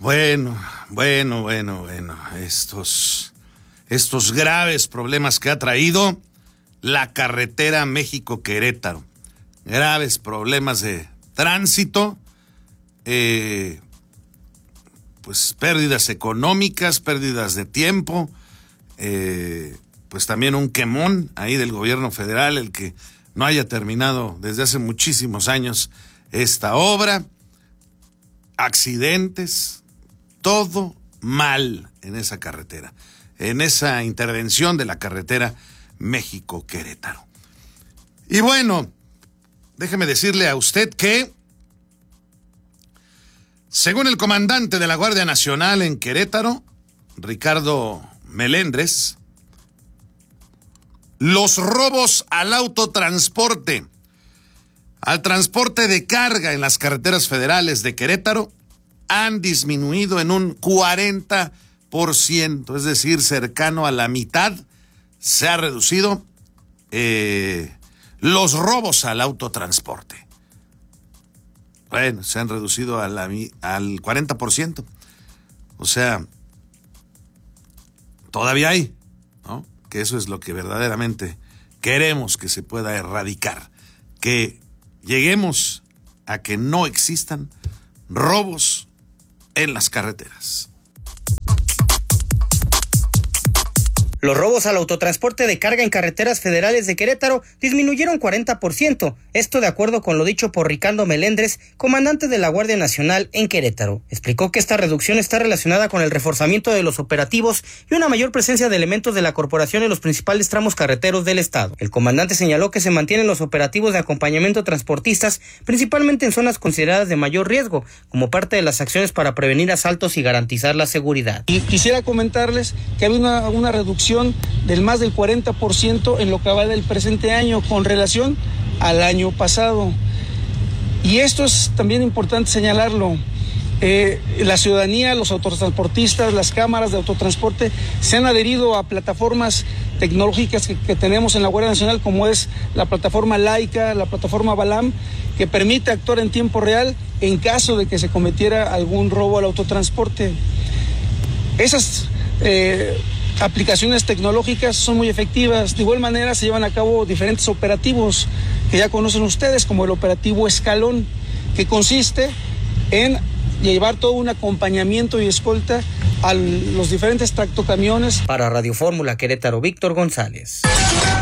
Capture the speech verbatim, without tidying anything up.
Bueno, bueno, bueno, bueno, estos, estos graves problemas que ha traído la carretera México-Querétaro. Graves problemas de tránsito, eh, pues pérdidas económicas, pérdidas de tiempo, eh, pues también un quemón ahí del gobierno federal, el que no haya terminado desde hace muchísimos años esta obra, accidentes, todo mal en esa carretera, en esa intervención de la carretera México-Querétaro. Y bueno, déjeme decirle a usted que, según el comandante de la Guardia Nacional en Querétaro, Ricardo Melendres, los robos al autotransporte, al transporte de carga en las carreteras federales de Querétaro han disminuido en un cuarenta por ciento, es decir, cercano a la mitad se ha reducido eh, los robos al autotransporte. Bueno, se han reducido a la, al cuarenta por ciento. O sea, todavía hay, ¿no? Que eso es lo que verdaderamente queremos que se pueda erradicar. Que lleguemos a que no existan robos en las carreteras. Los robos al autotransporte de carga en carreteras federales de Querétaro disminuyeron cuarenta por ciento, esto de acuerdo con lo dicho por Ricardo Melendres, comandante de la Guardia Nacional en Querétaro. Explicó que esta reducción está relacionada con el reforzamiento de los operativos y una mayor presencia de elementos de la corporación en los principales tramos carreteros del estado. El comandante señaló que se mantienen los operativos de acompañamiento a transportistas, principalmente en zonas consideradas de mayor riesgo, como parte de las acciones para prevenir asaltos y garantizar la seguridad. Y quisiera comentarles que hay una, una reducción del más del cuarenta por ciento en lo que va del presente año con relación al año pasado. Y esto es también importante señalarlo. Eh, la ciudadanía, los autotransportistas, las cámaras de autotransporte se han adherido a plataformas tecnológicas que, que tenemos en la Guardia Nacional, como es la plataforma Laika, la plataforma Balam, que permite actuar en tiempo real en caso de que se cometiera algún robo al autotransporte. Esas eh, aplicaciones tecnológicas son muy efectivas. De igual manera se llevan a cabo diferentes operativos que ya conocen ustedes, como el operativo Escalón, que consiste en llevar todo un acompañamiento y escolta a los diferentes tractocamiones. Para Radio Fórmula Querétaro, Víctor González.